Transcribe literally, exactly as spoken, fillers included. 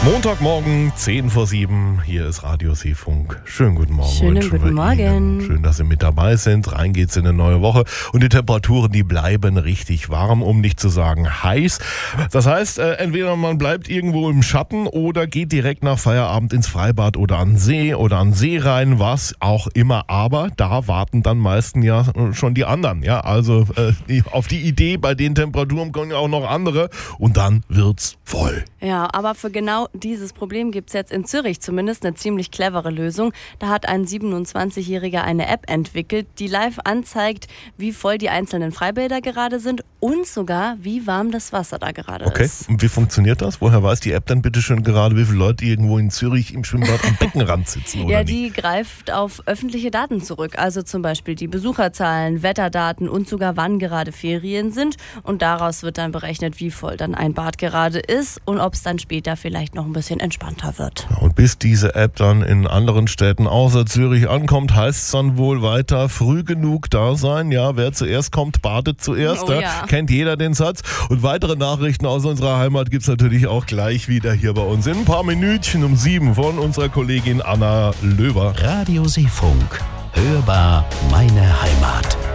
Montagmorgen, zehn vor sieben, hier ist Radio Seefunk. Schönen guten Morgen. Schönen guten Morgen. Ihnen. Schön, dass Sie mit dabei sind. Rein geht's in eine neue Woche. Und die Temperaturen, die bleiben richtig warm, um nicht zu sagen heiß. Das heißt, äh, entweder man bleibt irgendwo im Schatten oder geht direkt nach Feierabend ins Freibad oder an den See oder an den See rein, was auch immer. Aber da warten dann meistens ja schon die anderen. Ja, also äh, auf die Idee, bei den Temperaturen kommen ja auch noch andere und dann wird's voll. Ja, aber für genau dieses Problem gibt es jetzt in Zürich zumindest eine ziemlich clevere Lösung. Da hat ein siebenundzwanzigjähriger eine App entwickelt, die live anzeigt, wie voll die einzelnen Freibäder gerade sind und sogar, wie warm das Wasser da gerade okay. ist. Okay, und wie funktioniert das? Woher weiß die App dann bitte schon gerade, wie viele Leute irgendwo in Zürich im Schwimmbad am Beckenrand sitzen? Oder ja, nicht? Die greift auf öffentliche Daten zurück, also zum Beispiel die Besucherzahlen, Wetterdaten und sogar wann gerade Ferien sind. Und daraus wird dann berechnet, wie voll dann ein Bad gerade ist und ob es dann später vielleicht noch ein bisschen entspannter wird. Und bis diese App dann in anderen Städten außer Zürich ankommt, heißt es dann wohl weiter früh genug da sein. Ja, wer zuerst kommt, badet zuerst. Oh, ja. ja. Kennt jeder den Satz. Und weitere Nachrichten aus unserer Heimat gibt es natürlich auch gleich wieder hier bei uns in ein paar Minütchen um sieben von unserer Kollegin Anna Löwer. Radio Seefunk. Hörbar meine Heimat.